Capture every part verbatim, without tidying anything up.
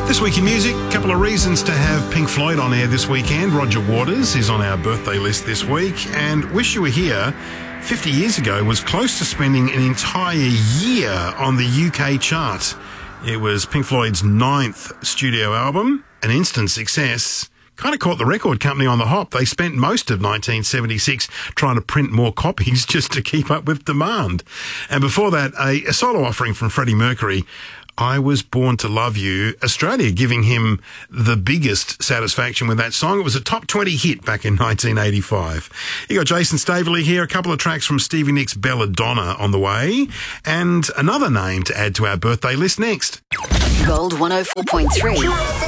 This week in music, a couple of reasons to have Pink Floyd on air this weekend. Roger Waters is on our birthday list this week, and Wish You Were Here fifty years ago was close to spending an entire year on the U K chart. It was Pink Floyd's ninth studio album, an instant success. Kind of caught the record company on the hop. They spent most of nineteen seventy-six trying to print more copies just to keep up with demand. And before that, a, a solo offering from Freddie Mercury, I Was Born to Love You, Australia giving him the biggest satisfaction with that song. It was a top twenty hit back in nineteen eighty-five. You got Jason Staveley here, a couple of tracks from Stevie Nicks' Belladonna on the way, and another name to add to our birthday list next. Gold one oh four point three.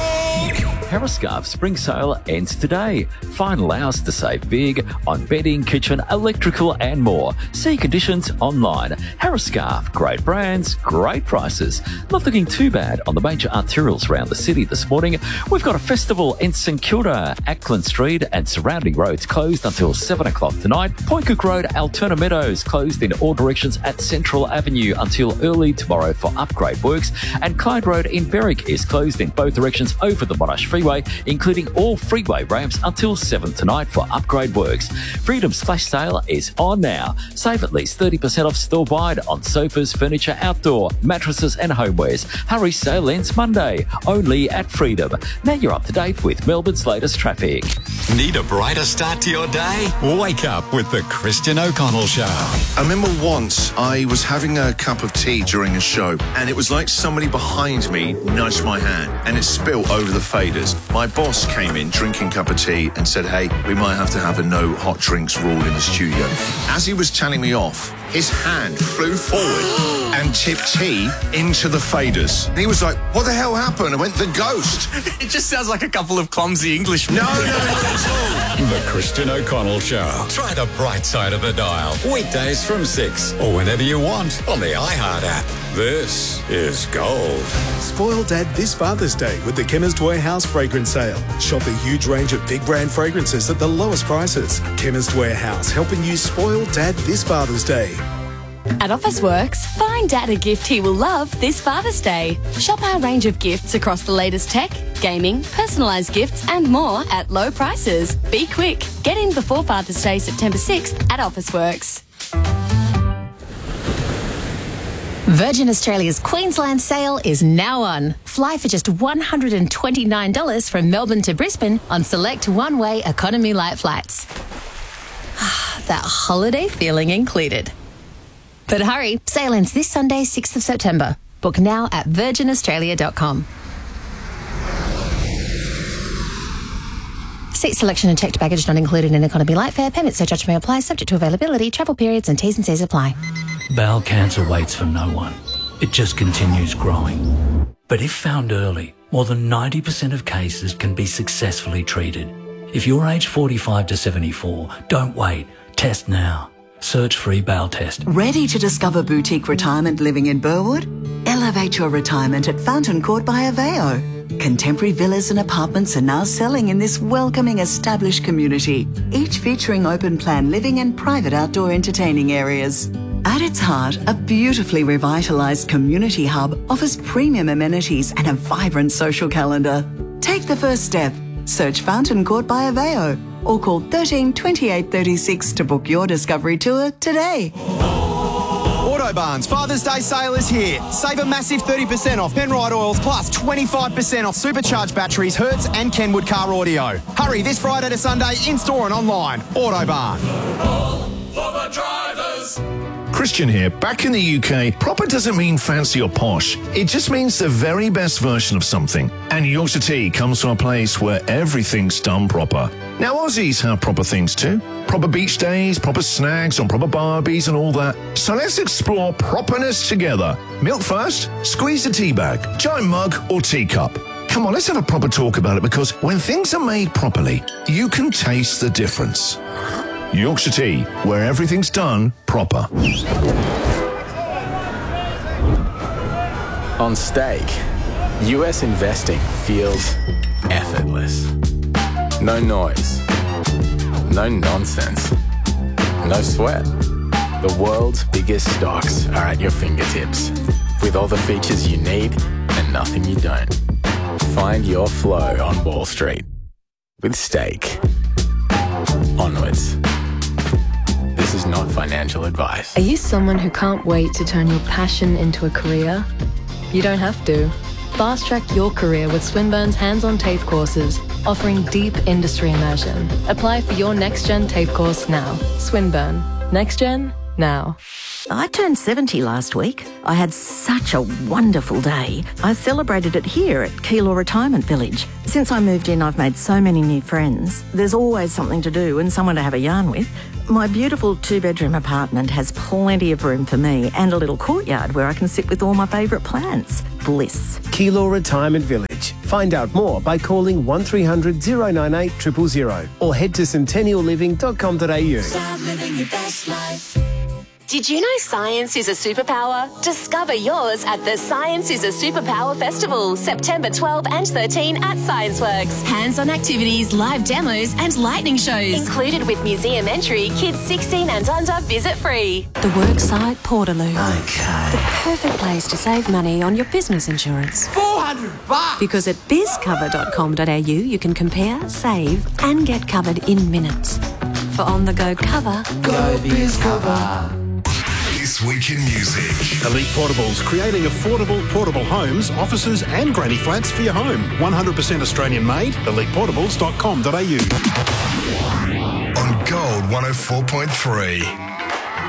Harriscarf spring sale ends today. Final hours to save big on bedding, kitchen, electrical and more. See conditions online. Harriscarf, great brands, great prices. Not looking too bad on the major arterials around the city this morning. We've got a festival in St Kilda. Ackland Street and surrounding roads closed until seven o'clock tonight. Point Cook Road, Alterna Meadows closed in all directions at Central Avenue until early tomorrow for upgrade works. And Clyde Road in Berwick is closed in both directions over the Monash Freeway, including all freeway ramps until seven tonight for upgrade works. Freedom's flash sale is on now. Save at least thirty percent off store-wide on sofas, furniture, outdoor, mattresses and homewares. Hurry, sale ends Monday, only at Freedom. Now you're up to date with Melbourne's latest traffic. Need a brighter start to your day? Wake up with the Christian O'Connell Show. I remember once I was having a cup of tea during a show, and it was like somebody behind me nudged my hand, and it spilled over the faders. My boss came in drinking a cup of tea and said, hey, we might have to have a no hot drinks rule in the studio. As he was telling me off, his hand flew forward and tipped tea into the faders. And he was like, what the hell happened? I went, the ghost. It just sounds like a couple of clumsy Englishmen. No, no, not at all. The Christian O'Connell Show. Try the bright side of the dial. Weekdays from six or whenever you want on the iHeart app. This is Gold. Spoil Dad this Father's Day with the Chemist Warehouse fragrance sale. Shop a huge range of big brand fragrances at the lowest prices. Chemist Warehouse, helping you spoil Dad this Father's Day. At Officeworks, find Dad a gift he will love this Father's Day. Shop our range of gifts across the latest tech, gaming, personalised gifts and more at low prices. Be quick. Get in before Father's Day, September sixth at Officeworks. Virgin Australia's Queensland sale is now on. Fly for just one hundred twenty-nine dollars from Melbourne to Brisbane on select one-way economy light flights. That holiday feeling included. But hurry, sale ends this Sunday, sixth of September. Book now at virgin australia dot com. Seat selection and checked baggage not included in economy light fare. Payment surcharge may apply, subject to availability, travel periods and T's and C's apply. Bowel cancer waits for no one. It just continues growing. But if found early, more than ninety percent of cases can be successfully treated. If you're aged forty-five to seventy-four, don't wait. Test now. Search free bowel test. Ready to discover boutique retirement living in Burwood? Elevate your retirement at Fountain Court by Aveo. Contemporary villas and apartments are now selling in this welcoming established community, each featuring open plan living and private outdoor entertaining areas. At its heart, a beautifully revitalised community hub offers premium amenities and a vibrant social calendar. Take the first step. Search Fountain Court by Aveo or call thirteen twenty-eight thirty-six to book your discovery tour today. Autobarn's Father's Day sale is here. Save a massive thirty percent off Penrite oils plus twenty-five percent off supercharged batteries, Hertz and Kenwood car audio. Hurry this Friday to Sunday in-store and online. Autobarn. For the drivers. Christian here. Back in the U K, proper doesn't mean fancy or posh. It just means the very best version of something. And Yorkshire Tea comes from a place where everything's done proper. Now, Aussies have proper things too. Proper beach days, proper snags on proper barbies and all that. So let's explore properness together. Milk first, squeeze the tea bag, giant mug or teacup. Come on, let's have a proper talk about it, because when things are made properly, you can taste the difference. Yorkshire Tea, where everything's done proper. On stake, U S investing feels effortless. No noise, no nonsense, no sweat. The world's biggest stocks are at your fingertips, with all the features you need and nothing you don't. Find your flow on Wall Street with Stake. Onwards. This is not financial advice. Are you someone who can't wait to turn your passion into a career? You don't have to. Fast track your career with Swinburne's hands-on TAFE courses, offering deep industry immersion. Apply for your next-gen TAFE course now. Swinburne. Next-gen, now. I turned seventy last week. I had such a wonderful day. I celebrated it here at Keilor Retirement Village. Since I moved in, I've made so many new friends. There's always something to do and someone to have a yarn with. My beautiful two-bedroom apartment has plenty of room for me and a little courtyard where I can sit with all my favourite plants. Bliss. Keilor Retirement Village. Find out more by calling one three hundred oh nine eight zero zero zero or head to centennial living dot com dot a u. Start living your best life. Did you know science is a superpower? Discover yours at the Science is a Superpower Festival, September twelfth and thirteenth at ScienceWorks. Hands-on activities, live demos and lightning shows. Included with museum entry, kids sixteen and under visit free. The worksite Portaloo. Okay. The perfect place to save money on your business insurance. four hundred bucks! Because at biz cover dot com dot a u you can compare, save and get covered in minutes. For on-the-go cover, Go BizCover. This Week in Music. Elite Portables, creating affordable portable homes, offices and granny flats for your home. one hundred percent Australian made, elite portables dot com dot a u. On Gold one oh four point three.